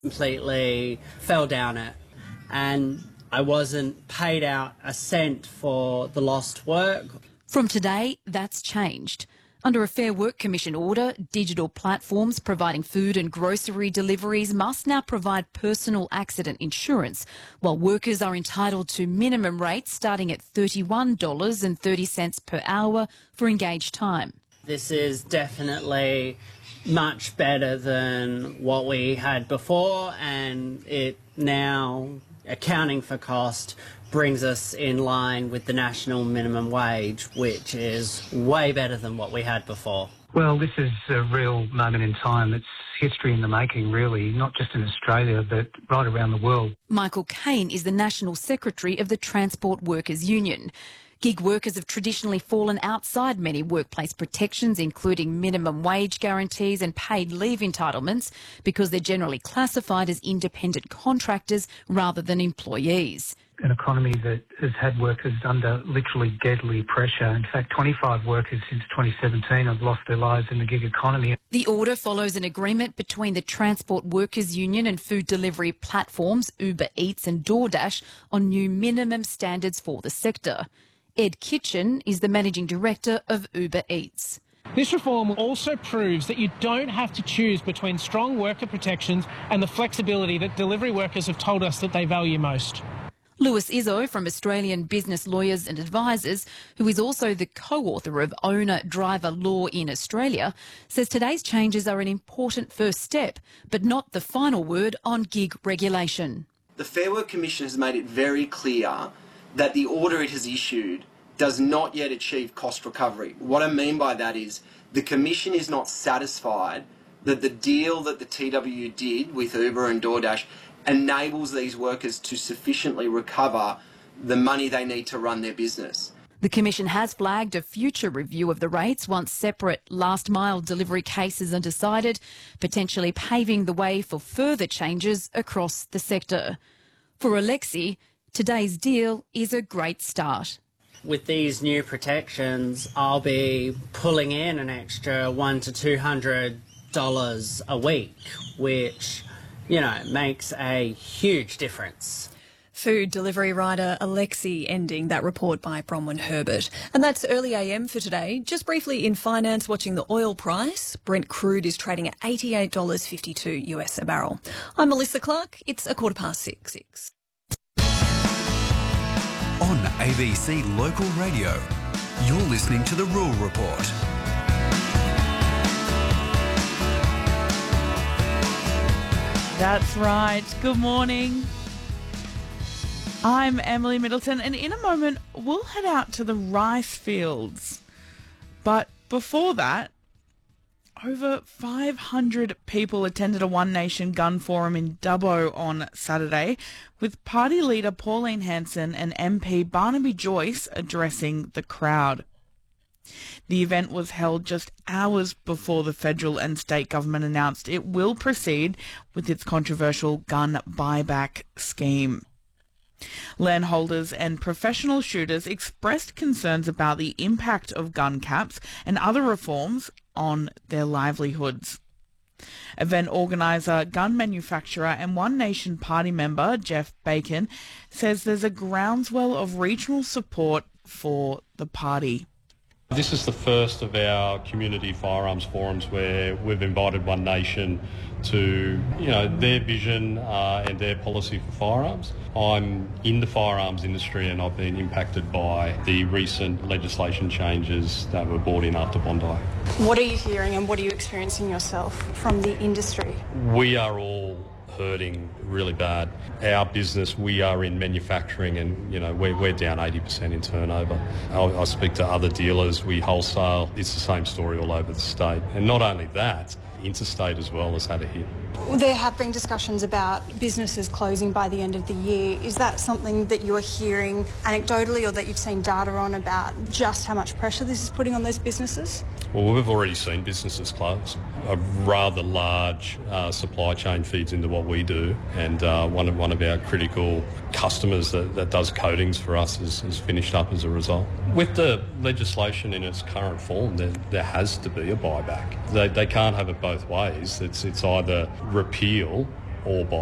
Completely fell down it, and I wasn't paid out a cent for the lost work. From today, that's changed. Under a Fair Work Commission order, digital platforms providing food and grocery deliveries must now provide personal accident insurance, while workers are entitled to minimum rates starting at $31.30 per hour for engaged time. This is definitely much better than what we had before, and it now, accounting for cost, brings us in line with the national minimum wage, which is way better than what we had before. Well, this is a real moment in time. It's history in the making, really, not just in Australia, but right around the world. Michael Kane is the National Secretary of the Transport Workers Union. Gig workers have traditionally fallen outside many workplace protections, including minimum wage guarantees and paid leave entitlements, because they're generally classified as independent contractors rather than employees. An economy that has had workers under literally deadly pressure. In fact, 25 workers since 2017 have lost their lives in the gig economy. The order follows an agreement between the Transport Workers Union and food delivery platforms Uber Eats and DoorDash on new minimum standards for the sector. Ed Kitchen is the Managing Director of Uber Eats. This reform also proves that you don't have to choose between strong worker protections and the flexibility that delivery workers have told us that they value most. Lewis Izzo from Australian Business Lawyers and Advisors, who is also the co-author of Owner-Driver Law in Australia, says today's changes are an important first step, but not the final word on gig regulation. The Fair Work Commission has made it very clear that the order it has issued does not yet achieve cost recovery. What I mean by that is the Commission is not satisfied that the deal that the TWU did with Uber and DoorDash enables these workers to sufficiently recover the money they need to run their business. The Commission has flagged a future review of the rates once separate last-mile delivery cases are decided, potentially paving the way for further changes across the sector. For Alexi, today's deal is a great start. With these new protections, I'll be pulling in an extra $100 to $200 a week, which, makes a huge difference. Food delivery rider Alexi ending that report by Bronwyn Herbert. And that's Early AM for today. Just briefly in finance, watching the oil price. Brent crude is trading at $88.52 US a barrel. I'm Melissa Clark. It's 6:15. On ABC Local Radio, you're listening to The Rural Report. That's right. Good morning. I'm Emily Middleton, and in a moment we'll head out to the rice fields. But before that, over 500 people attended a One Nation gun forum in Dubbo on Saturday, with party leader Pauline Hanson and MP Barnaby Joyce addressing the crowd. The event was held just hours before the federal and state government announced it will proceed with its controversial gun buyback scheme. Landholders and professional shooters expressed concerns about the impact of gun caps and other reforms on their livelihoods. Event organiser, gun manufacturer and One Nation party member Jeff Bacon says there's a groundswell of regional support for the party. This is the first of our community firearms forums where we've invited One Nation to, their vision and their policy for firearms. I'm in the firearms industry and I've been impacted by the recent legislation changes that were brought in after Bondi. What are you hearing and what are you experiencing yourself from the industry? We are all hurting really bad. Our business, we are in manufacturing and, we're down 80% in turnover. I speak to other dealers, we wholesale. It's the same story all over the state. And not only that, interstate as well has had a hit. There have been discussions about businesses closing by the end of the year. Is that something that you are hearing anecdotally or that you've seen data on about just how much pressure this is putting on those businesses? Well, we've already seen businesses close. A rather large supply chain feeds into what we do, and one of our critical customers that does coatings for us is finished up as a result. With the legislation in its current form, there has to be a buyback. They can't have it both ways. It's either repeal or by